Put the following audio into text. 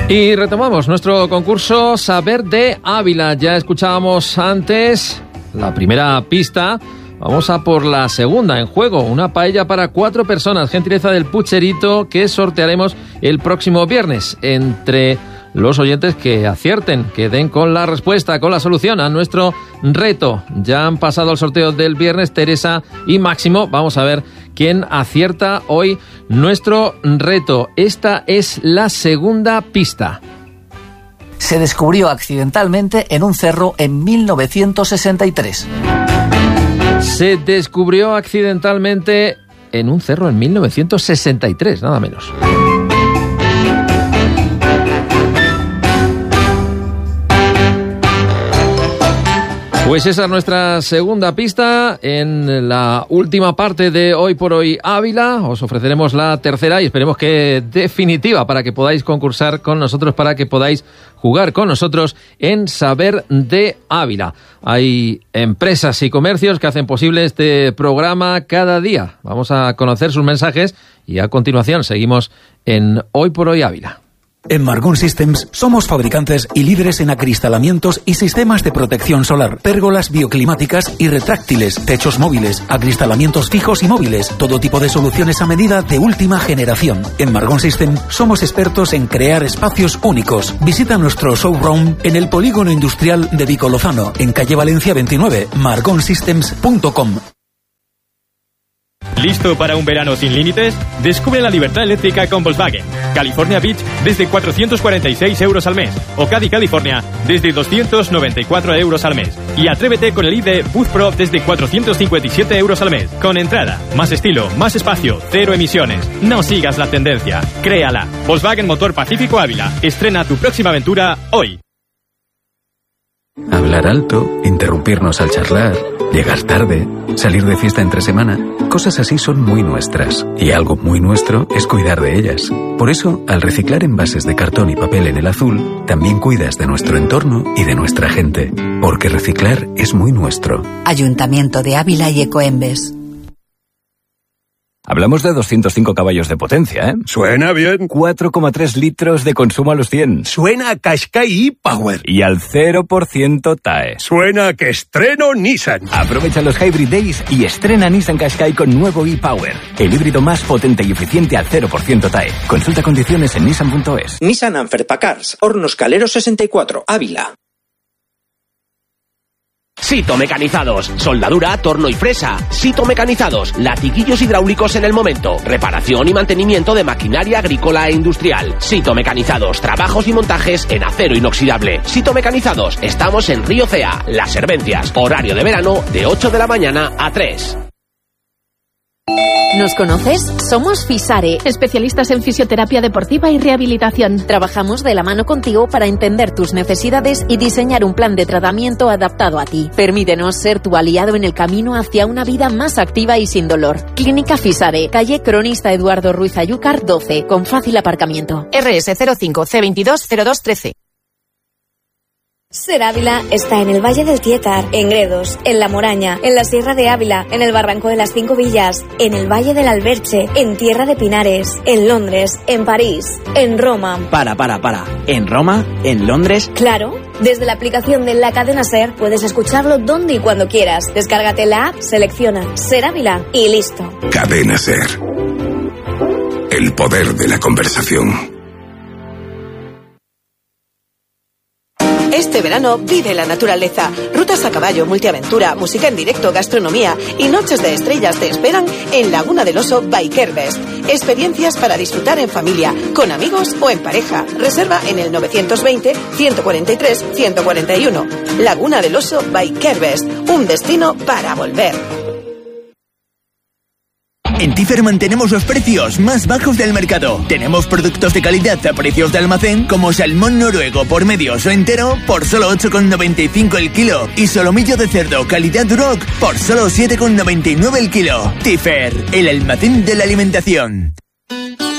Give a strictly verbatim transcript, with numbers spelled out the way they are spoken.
Y retomamos nuestro concurso Saber de Ávila. Ya escuchábamos antes la primera pista. Vamos a por la segunda. En juego, una paella para cuatro personas, gentileza del Pucherito, que sortearemos el próximo viernes entre los oyentes que acierten, que den con la respuesta, con la solución a nuestro reto. Ya han pasado el sorteo del viernes Teresa y Máximo. Vamos a ver quién acierta hoy nuestro reto. Esta es la segunda pista. Se descubrió accidentalmente en un cerro en mil novecientos sesenta y tres. Se descubrió accidentalmente en un cerro en mil novecientos sesenta y tres, nada menos. Pues esa es nuestra segunda pista. En la última parte de Hoy por Hoy Ávila os ofreceremos la tercera y esperemos que definitiva, para que podáis concursar con nosotros, para que podáis jugar con nosotros en Saber de Ávila. Hay empresas y comercios que hacen posible este programa cada día. Vamos a conocer sus mensajes y a continuación seguimos en Hoy por Hoy Ávila. En Margón Systems somos fabricantes y líderes en acristalamientos y sistemas de protección solar, pérgolas bioclimáticas y retráctiles, techos móviles, acristalamientos fijos y móviles, todo tipo de soluciones a medida de última generación. En Margón Systems somos expertos en crear espacios únicos. Visita nuestro showroom en el Polígono Industrial de Vicolozano, en calle Valencia veintinueve, margon systems punto com. ¿Listo para un verano sin límites? Descubre la libertad eléctrica con Volkswagen. California Beach desde cuatrocientos cuarenta y seis euros al mes. O Caddy California desde doscientos noventa y cuatro euros al mes. Y atrévete con el I D Buzz Pro desde cuatrocientos cincuenta y siete euros al mes. Con entrada, más estilo, más espacio, cero emisiones. No sigas la tendencia. Créala. Volkswagen Motor Pacífico Ávila. Estrena tu próxima aventura hoy. Hablar alto, interrumpirnos al charlar, llegar tarde, salir de fiesta entre semana, cosas así son muy nuestras. Y algo muy nuestro es cuidar de ellas. Por eso, al reciclar envases de cartón y papel en el azul, también cuidas de nuestro entorno y de nuestra gente. Porque reciclar es muy nuestro. Ayuntamiento de Ávila y Ecoembes. Hablamos de doscientos cinco caballos de potencia, ¿eh? Suena bien. cuatro coma tres litros de consumo a los cien. Suena a Qashqai e-Power. Y al cero por ciento T A E. Suena a que estreno Nissan. Aprovecha los Hybrid Days y estrena Nissan Qashqai con nuevo e-Power. El híbrido más potente y eficiente al cero por ciento T A E. Consulta condiciones en nissan punto es. Nissan Anferpacars, Hornos Caleros sesenta y cuatro, Ávila. Sito Mecanizados, soldadura, torno y fresa. Sito Mecanizados, latiguillos hidráulicos en el momento. Reparación y mantenimiento de maquinaria agrícola e industrial. Sito Mecanizados, trabajos y montajes en acero inoxidable. Sito Mecanizados, estamos en Río Cea, Las Servencias. Horario de verano de ocho de la mañana a tres. ¿Nos conoces? Somos Fisare, especialistas en fisioterapia deportiva y rehabilitación. Trabajamos de la mano contigo para entender tus necesidades y diseñar un plan de tratamiento adaptado a ti. Permítenos ser tu aliado en el camino hacia una vida más activa y sin dolor. Clínica Fisare, calle Cronista Eduardo Ruiz Ayúcar doce, con fácil aparcamiento. R S cero cinco C veintidós cero dos trece. Ser Ávila está en el Valle del Tietar, en Gredos, en La Moraña, en la Sierra de Ávila, en el Barranco de las Cinco Villas, en el Valle del Alberche, en Tierra de Pinares, en Londres, en París, en Roma. Para, para, para. ¿En Roma? ¿En Londres? Claro. Desde la aplicación de la cadena SER puedes escucharlo donde y cuando quieras. Descárgate la app, selecciona Ser Ávila y listo. Cadena SER. El poder de la conversación. Este verano vive la naturaleza. Rutas a caballo, multiaventura, música en directo, gastronomía y noches de estrellas te esperan en Laguna del Oso by Kerbes. Experiencias para disfrutar en familia, con amigos o en pareja. Reserva en el novecientos veinte, ciento cuarenta y tres, ciento cuarenta y uno. Laguna del Oso by Kerbes. Un destino para volver. En Tifer mantenemos los precios más bajos del mercado. Tenemos productos de calidad a precios de almacén como salmón noruego por medios o entero por solo ocho con noventa y cinco el kilo y solomillo de cerdo calidad Duroc por solo siete con noventa y nueve el kilo. Tifer, el almacén de la alimentación.